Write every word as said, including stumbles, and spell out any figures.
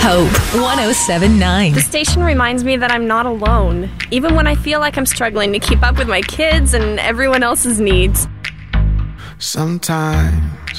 Hope one oh seven point nine. The station reminds me that I'm not alone, even when I feel like I'm struggling to keep up with my kids and everyone else's needs. Sometimes